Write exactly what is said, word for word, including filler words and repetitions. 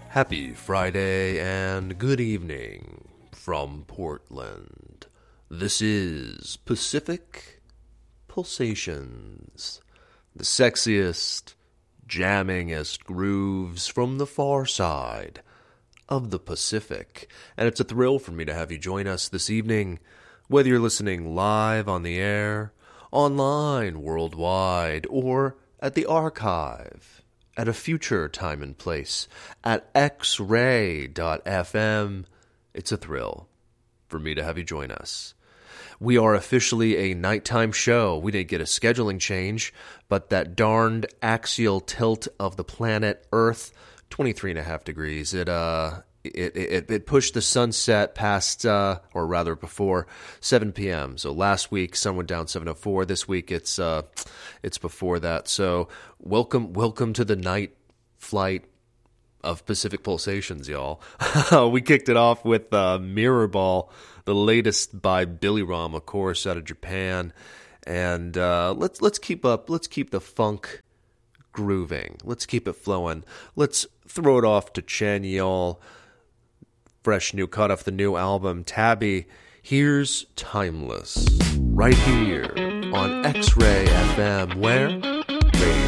Happy Friday and good evening from Portland. This is Pacific Pulsations, the sexiest, jammingest grooves from the far side of the Pacific. And it's a thrill for me to have you join us this evening, whether you're listening live on the air, online, worldwide, or at the archive, at a future time and place, at x ray dot f m. It's a thrill for me to have you join us. We are officially a nighttime show. We didn't get a scheduling change, but that darned axial tilt of the planet Earth, twenty-three and a half degrees, it uh it it, it pushed the sunset past, uh, or rather before seven p.m. So last week, sun went down seven oh four. This week, it's uh, it's before that. So welcome, welcome to the night flight of Pacific Pulsations, y'all. We kicked it off with uh, Mirror Ball, the latest by Billy Ram, of course, out of Japan. And uh, let's let's keep up. Let's keep the funk grooving. Let's keep it flowing. Let's throw it off to Chen, y'all. Fresh new cut off the new album, Tabby. Here's Timeless, right here on X-Ray F M, where radio